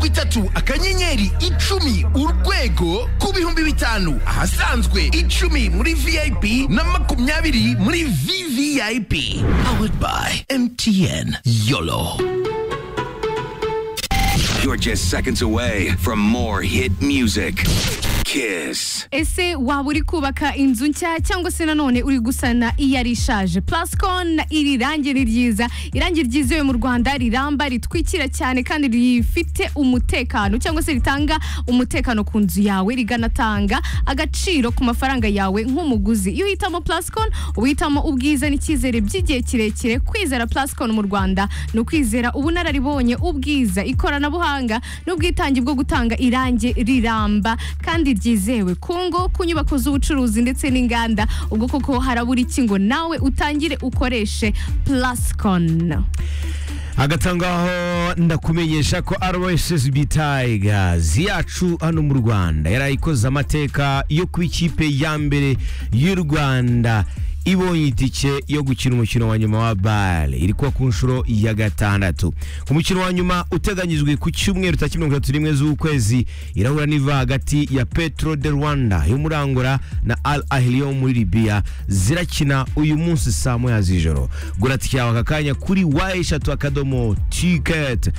3 akanyenyeri 10 urwego ku bihumbi 5 ahasanzwe 10 muri VIP na 20 muri VVIP. Powered by MTN. YOLO. You're just seconds away from more hit music. Kiss. Ese waba uri kubaka inzu nshya cyangwa se nanone uri gusana iyari ishaje? Plascon iri rangi ni ryiza, irangi ryizewe mu Rwanda, riramba, ritwikira cyane kandi rifite umutekano cyangwa se ritanga umutekano ku nzu yawe, riganatanga agaciro ku mafaranga yawe nk'umuguzi. Iyo uhitamo Plascon uhitamo ubwiza n'icyizere by'igihe kirekire. Kwizera Plascon mu Rwanda no kwizera ubunararibonye, ubwiza, ikoranabuhanga n'ubwitange bwo gutanga irangi riramba kandi ryizewe kungo ku nyubako z'ubucuruzi ndetse n'inganda. Ubwo koko harabura iki ngo nawe utangire ukoreshe Plascon. Agatangaho ndakumenyesha ko RSSB Tigers yacu hano mu Rwanda yarayikoze amateka yo ku ikipe ya mbere y'u Rwanda ibonye itike yo gukina umukino wa nyuma wa BAL. Iri kuwa ku nshuro ya 6. Ku mukino wa nyuma uteganyijwe ku cyumweru 31 z'ukwezi, irahura niva hagati ya Petro de Rwanda yo muri Angola na Al Ahly yo muri Libya. Zirakina uyu munsi saa 1 z'ijoro. Gura tike yawe akakanya kuri Y3 Akadomo Ticket.